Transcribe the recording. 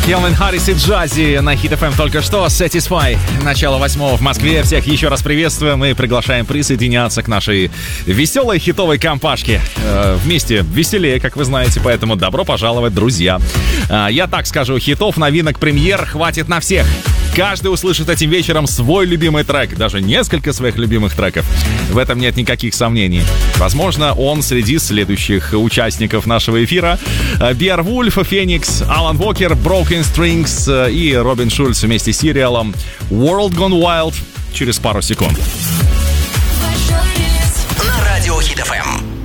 Келвин Харрис и Джази на Hit FM только что. Satisfy. Начало 8 в Москве. Всех еще раз приветствуем и приглашаем присоединяться к нашей веселой хитовой компашке. Вместе веселее, как вы знаете, поэтому добро пожаловать, друзья. Я так скажу, хитов, новинок, премьер хватит на всех. Каждый услышит этим вечером свой любимый трек, даже несколько своих любимых треков. В этом нет никаких сомнений. Возможно, он среди следующих участников нашего эфира. Beowulf, Phoenix, Алан Уокер, Broken Strings и Робин Шульц вместе с сериалом World Gone Wild через пару секунд. На радио Hit FM.